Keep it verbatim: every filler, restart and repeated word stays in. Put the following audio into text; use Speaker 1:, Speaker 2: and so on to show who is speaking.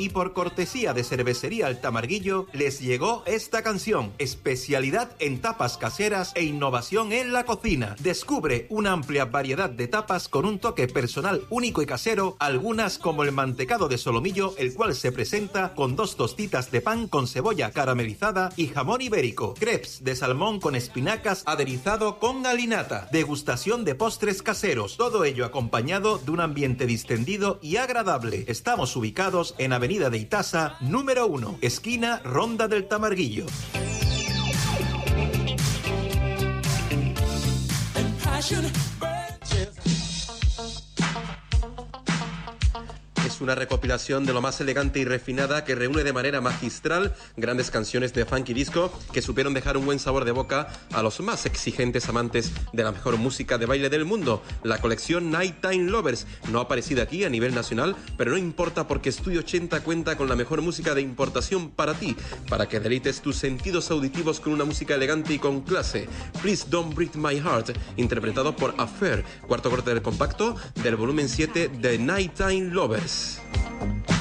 Speaker 1: Y por cortesía de Cervecería El Tamarguillo, les llegó esta canción, especialidad en tapas caseras e innovación en la cocina. Descubre una amplia variedad de tapas con un toque personal único y casero, algunas como el mantecado de solomillo, el cual se presenta con dos tostitas de pan con cebolla caramelizada y jamón ibérico, crepes de salmón con espinacas aderezado con galinata, degustación de postres caseros, todo ello acompañado de un ambiente distendido y agradable. Estamos ubicados en Avenida de Itasa, número uno, esquina Ronda del Tamarguillo.
Speaker 2: Es una recopilación de lo más elegante y refinada que reúne de manera magistral grandes canciones de funk y disco que supieron dejar un buen sabor de boca a los más exigentes amantes de la mejor música de baile del mundo. La colección Nighttime Lovers no ha aparecido aquí a nivel nacional, pero no importa porque Estudio ochenta cuenta con la mejor música de importación para ti, para que deleites tus sentidos auditivos con una música elegante y con clase. Please Don't Break My Heart, interpretado por Affair, cuarto corte del compacto del volumen siete de Nighttime Lovers.